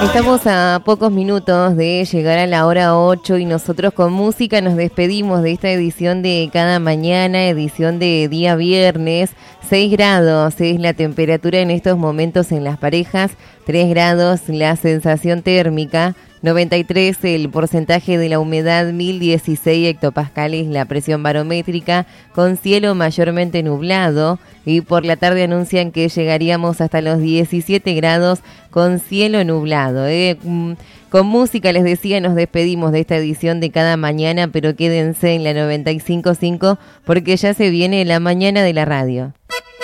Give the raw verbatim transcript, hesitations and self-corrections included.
Estamos a pocos minutos de llegar a la hora ocho y nosotros con música nos despedimos de esta edición de Cada Mañana, edición de día viernes. seis grados es la temperatura en estos momentos en las parejas, tres grados la sensación térmica, noventa y tres el porcentaje de la humedad, mil dieciséis hectopascales la presión barométrica, con cielo mayormente nublado, y por la tarde anuncian que llegaríamos hasta los diecisiete grados con cielo nublado. ¿eh? Con música, les decía, nos despedimos de esta edición de Cada Mañana, pero quédense en la noventa y cinco punto cinco porque ya se viene la mañana de la radio.